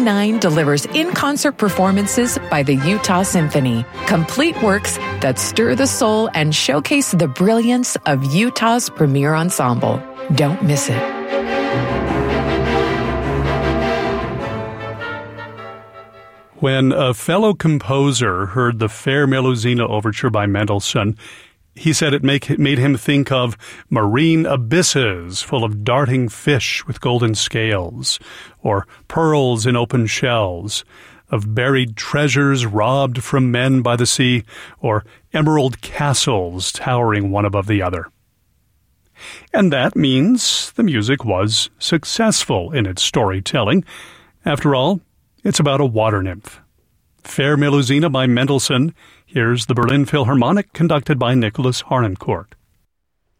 1989 delivers in-concert performances by the Utah Symphony, complete works that stir the soul and showcase the brilliance of Utah's premier ensemble. Don't miss it. When a fellow composer heard the Fair Melusina Overture by Mendelssohn, he said it made him think of marine abysses full of darting fish with golden scales, or pearls in open shells, of buried treasures robbed from men by the sea, or emerald castles towering one above the other. And that means the music was successful in its storytelling. After all, it's about a water nymph. Fair Melusina by Mendelssohn. Here's the Berlin Philharmonic, conducted by Nicholas Harnoncourt.